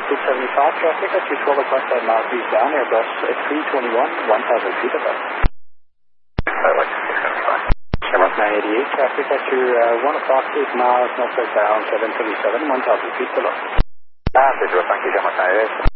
675 traffic at 12 o'clock 5 miles eastbound, Airbus 321, 1,000 feet above. Shamrock 988 traffic at 1 o'clock 8 miles northwestbound 727, 1,000 feet below. Thank you, Shamrock 988.